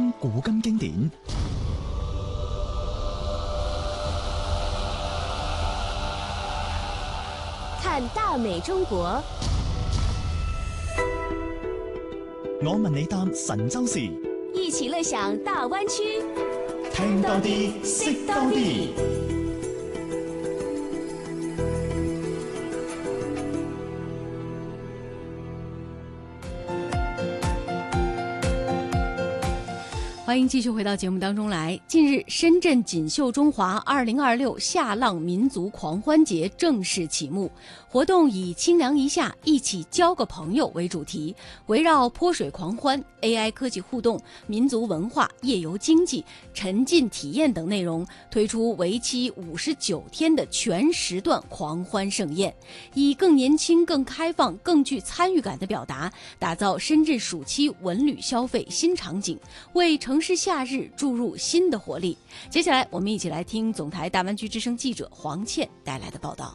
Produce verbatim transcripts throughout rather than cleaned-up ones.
听古今經典， 看大美中國。 我問你答神州事， 一起樂享大灣區， 聽多啲，識多啲。 欢迎继续回到节目当中来。近日，深圳锦绣中华二零二六夏浪民族狂欢节正式启幕。活动以清凉一夏，一起交个朋友为主题，围绕泼水狂欢、A I 科技互动、民族文化、夜游经济、沉浸体验等内容，推出为期五十九天的全时段狂欢盛宴，以更年轻、更开放、更具参与感的表达，打造深圳暑期文旅消费新场景，为城市夏日注入新的活力。接下来，我们一起来听总台大湾区之声记者黄倩带来的报道。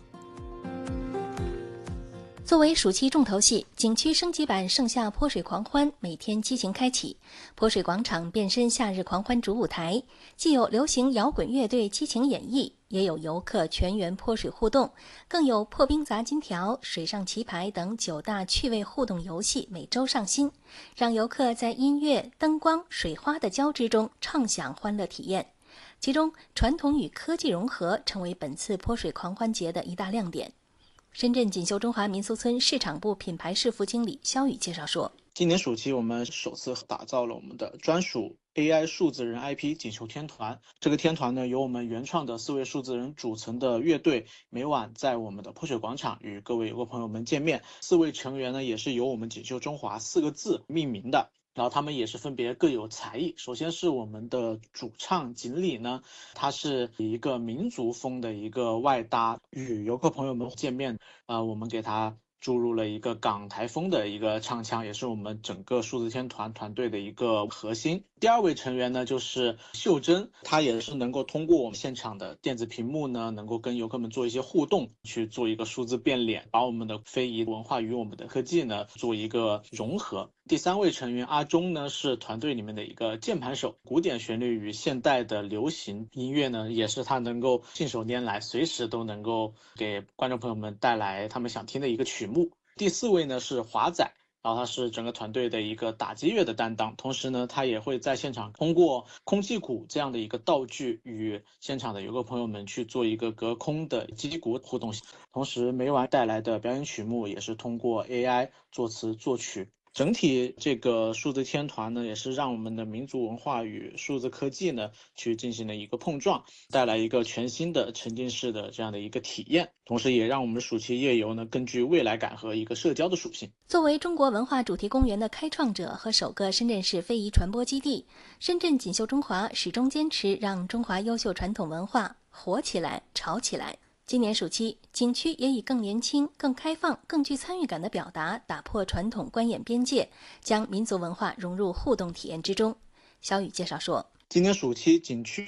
作为暑期重头戏，景区升级版盛夏泼水狂欢每天激情开启，泼水广场变身夏日狂欢主舞台，既有流行摇滚乐队激情演绎，也有游客全员泼水互动，更有破冰砸金条、水上棋牌等九大趣味互动游戏每周上新，让游客在音乐、灯光、水花的交织中畅享欢乐体验。其中，传统与科技融合成为本次泼水狂欢节的一大亮点。深圳锦绣中华民俗村市场部品牌市副经理肖宇介绍说， 今年暑期我们首次打造了我们的专属 A I 数字人 I P 锦绣天团。这个天团呢，由我们原创的四位数字人组成的乐队，每晚在我们的泼水广场与各位游客朋友们见面。四位成员呢，也是由我们锦绣中华四个字命名的。然后他们也是分别各有才艺。首先是我们的主唱锦鲤呢，他是一个民族风的一个外搭，与游客朋友们见面，呃，我们给他注入了一个港台风的一个唱腔，也是我们整个数字天团团队的一个核心。第二位成员呢，就是秀珍，她也是能够通过我们现场的电子屏幕呢，能够跟游客们做一些互动，去做一个数字变脸，把我们的非遗文化与我们的科技呢做一个融合。第三位成员阿忠呢，是团队里面的一个键盘手，古典旋律与现代的流行音乐呢，也是他能够信手拈来，随时都能够给观众朋友们带来他们想听的一个曲目。第四位呢是华仔，然后他是整个团队的一个打击乐的担当，同时呢，他也会在现场通过空气鼓这样的一个道具，与现场的游客朋友们去做一个隔空的击鼓互动。同时，每晚带来的表演曲目也是通过 A I 作词作曲。整体这个数字天团呢，也是让我们的民族文化与数字科技呢去进行了一个碰撞，带来一个全新的沉浸式的这样的一个体验，同时也让我们暑期夜游呢更具未来感和一个社交的属性。 作为中国文化主题公园的开创者和首个深圳市非遗传播基地，深圳锦绣中华始终坚持让中华优秀传统文化活起来、潮起来。今年暑期，景区也以更年轻、更开放、更具参与感的表达，打破传统观演边界，将民族文化融入互动体验之中。小雨介绍说， 今年暑期景区